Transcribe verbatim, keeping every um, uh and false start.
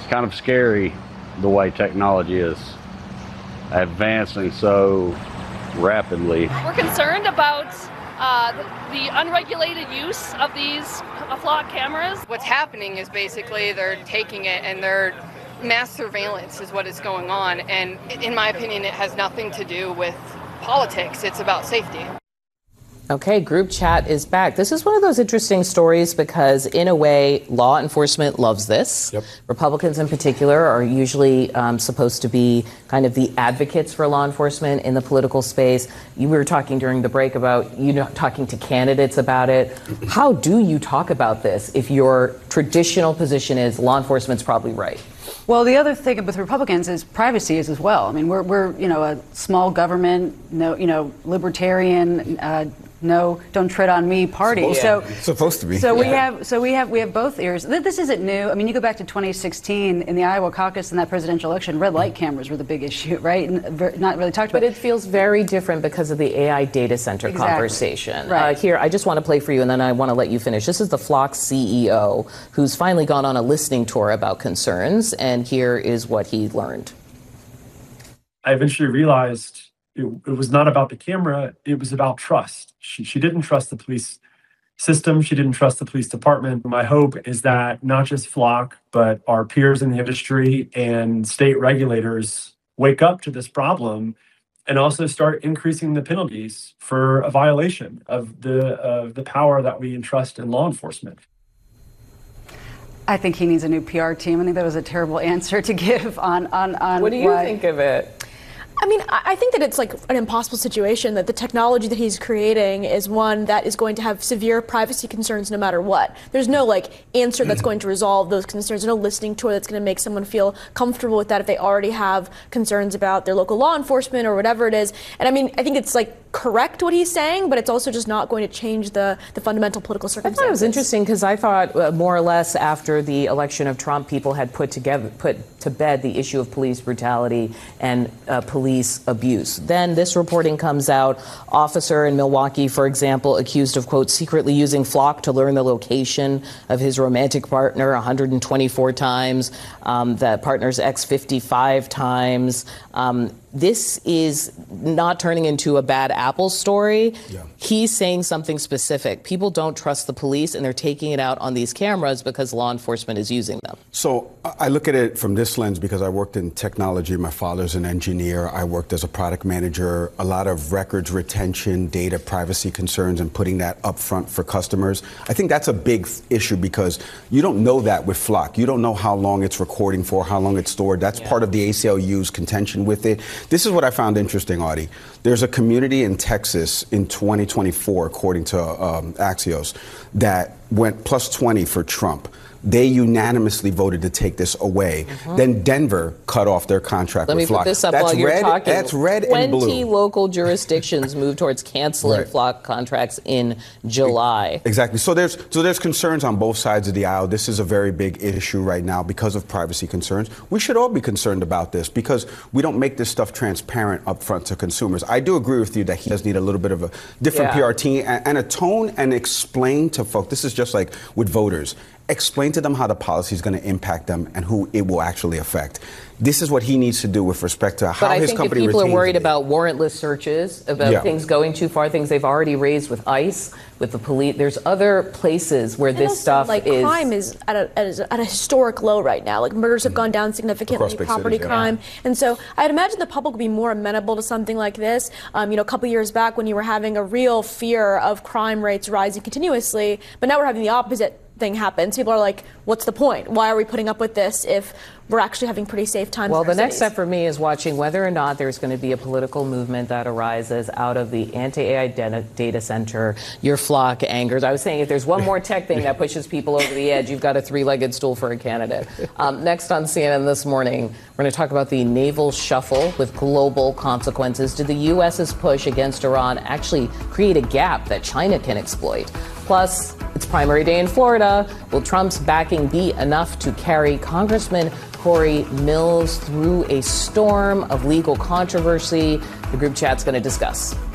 kind of scary the way technology is advancing so rapidly. We're concerned about uh, the, the unregulated use of these flock cameras. What's happening is basically they're taking it and they're mass surveillance is what is going on. And in my opinion, it has nothing to do with politics. It's about safety. Okay, group chat is back. This is one of those interesting stories because, in a way, law enforcement loves this. Yep. Republicans in particular are usually um, supposed to be kind of the advocates for law enforcement in the political space. You were talking during the break about, you know, talking to candidates about it. How do you talk about this if your traditional position is law enforcement's probably right? Well, the other thing with Republicans is privacy is as well. I mean, we're, we're you know, a small government, no, you know, libertarian, uh, no, don't tread on me party. Supposed so to supposed to be. So yeah. we have, so we have, we have both ears. This isn't new. I mean, you go back to twenty sixteen in the Iowa caucus and that presidential election. Red light cameras were the big issue, right? And not really talked about. But it feels very different because of the A I data center exactly. conversation. Right. Uh, here, I just want to play for you, and then I want to let you finish. This is the Flock C E O who's finally gone on a listening tour about concerns, and here is what he learned. I eventually realized it, it was not about the camera, it was about trust. She, she didn't trust the police system, she didn't trust the police department. My hope is that not just Flock, but our peers in the industry and state regulators wake up to this problem and also start increasing the penalties for a violation of the, of the power that we entrust in law enforcement. I think he needs a new P R team. I think that was a terrible answer to give on on on. What do you what, think of it? I mean, I think that it's like an impossible situation that the technology that he's creating is one that is going to have severe privacy concerns no matter what. There's no like answer that's going to resolve those concerns. There's no listening tour that's going to make someone feel comfortable with that if they already have concerns about their local law enforcement or whatever it is. And I mean, I think it's like correct what he's saying, but it's also just not going to change the, the fundamental political circumstances. I thought it was interesting because I thought uh, more or less after the election of Trump, people had put together, put to bed the issue of police brutality and uh, police abuse. Then this reporting comes out. Officer in Milwaukee, for example, accused of, quote, secretly using Flock to learn the location of his romantic partner one hundred twenty-four times, um, that partner's ex fifty-five times. Um, This is not turning into a bad apple story. Yeah. He's saying something specific. People don't trust the police, and they're taking it out on these cameras because law enforcement is using them. So I look at it from this lens because I worked in technology. My father's an engineer. I worked as a product manager. A lot of records retention, data privacy concerns, and putting that up front for customers. I think that's a big issue because you don't know that with Flock. You don't know how long it's recording for, how long it's stored. That's yeah. part of the A C L U's contention with it. This is what I found interesting, Audie. There's a community in Texas in twenty twenty-four, according to um, Axios, that went plus twenty for Trump. They unanimously voted to take this away. Mm-hmm. Then Denver cut off their contract Let with Flock. Let me put this up that's while you're red, talking. That's red and blue. twenty local jurisdictions moved towards canceling right. Flock contracts in July. Exactly. So there's so there's concerns on both sides of the aisle. This is a very big issue right now because of privacy concerns. We should all be concerned about this because we don't make this stuff transparent up front to consumers. I do agree with you that he does need a little bit of a different yeah. P R team and, and a tone and explain to folks. This is just like with voters. Explain to them how the policy is going to impact them and who it will actually affect. This is what he needs to do with respect to how his company retains. But I think if people are worried it. about warrantless searches, about yeah. things going too far, things they've already raised with ICE, with the police, there's other places where and this also, stuff like, is... crime is at a, at a, at a historic low right now. Like, murders have mm-hmm. gone down significantly, property cities, crime. Yeah. And so I'd imagine the public would be more amenable to something like this. Um, you know, a couple years back when you were having a real fear of crime rates rising continuously, but now we're having the opposite thing happens. People are like, what's the point? Why are we putting up with this if we're actually having pretty safe times? Well, in the our next cities? step for me is watching whether or not there's going to be a political movement that arises out of the anti-A I data center, your Flock angers. I was saying if there's one more tech thing that pushes people over the edge, you've got a three-legged stool for a candidate. Um, next on C N N this morning, we're going to talk about the naval shuffle with global consequences. Did the U S's push against Iran actually create a gap that China can exploit? Plus, it's primary day in Florida. Will Trump's backing be enough to carry Congressman Corey Mills through a storm of legal controversy? The group chat's going to discuss.